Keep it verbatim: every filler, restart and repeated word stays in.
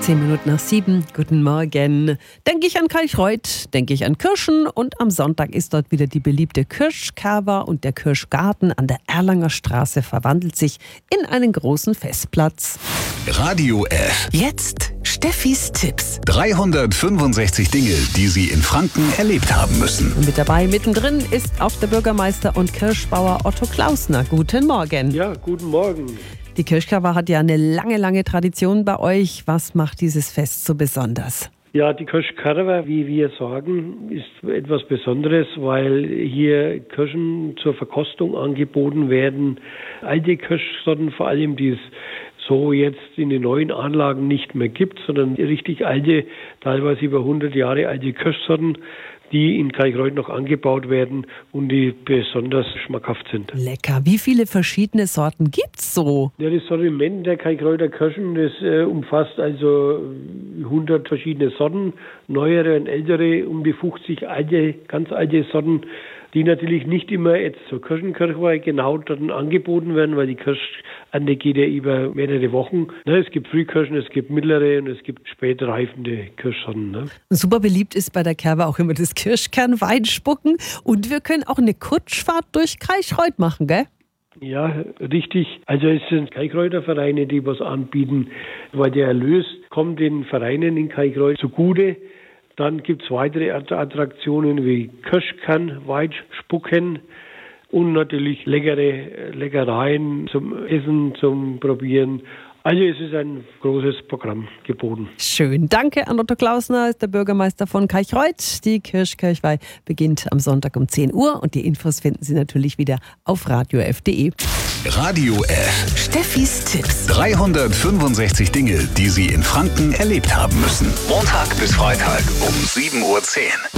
Zehn Minuten nach sieben. Guten Morgen. Denke ich an Kalchreuth, denke ich an Kirschen und am Sonntag ist dort wieder die beliebte Kirschkerwa und der Kirschgarten an der Erlanger Straße verwandelt sich in einen großen Festplatz. Radio F. Jetzt Steffis Tipps. dreihundertfünfundsechzig Dinge, die Sie in Franken erlebt haben müssen. Und mit dabei mittendrin ist auch der Bürgermeister und Kirschbauer Otto Klausner. Guten Morgen. Ja, guten Morgen. Die Kirschkerwa hat ja eine lange, lange Tradition bei euch. Was macht dieses Fest so besonders? Ja, die Kirschkerwa, wie wir sagen, ist etwas Besonderes, weil hier Kirschen zur Verkostung angeboten werden. Alte Kirschsorten vor allem, die es so jetzt in den neuen Anlagen nicht mehr gibt, sondern richtig alte, teilweise über hundert Jahre alte Kirschsorten, die in Kalchreuth noch angebaut werden und die besonders schmackhaft sind. Lecker. Wie viele verschiedene Sorten gibt's so? Ja, das Sortiment der Kalchreuter Kirschen, das äh, umfasst also hundert verschiedene Sorten, neuere und ältere, um die fünfzig alte, ganz alte Sorten, die natürlich nicht immer jetzt zur Kirschenkirchweih genau dort angeboten werden, weil die Kirschernte geht ja über mehrere Wochen. Ne, es gibt Frühkirschen, es gibt mittlere und es gibt spät reifende Kirschsorten. Ne. Super beliebt ist bei der Kerwa auch immer das Kirschkernweinspucken und wir können auch eine Kutschfahrt durch Kalchreuth machen, gell? Ja, richtig. Also es sind Kalchreuter Vereine, die was anbieten, weil der Erlös kommt den Vereinen in Kalchreuth zugute. Dann gibt es weitere Attraktionen wie Kirschkernweitspucken und natürlich leckere Leckereien zum Essen, zum Probieren. Also es ist ein großes Programm geboten. Schön. Danke an Otto Klausner, ist der Bürgermeister von Kalchreuth. Die Kirschkirchweih beginnt am Sonntag um zehn Uhr und die Infos finden Sie natürlich wieder auf radio f punkt de. Radio F. Steffis Tipps. dreihundertfünfundsechzig Dinge, die Sie in Franken erlebt haben müssen. Montag bis Freitag um sieben Uhr zehn.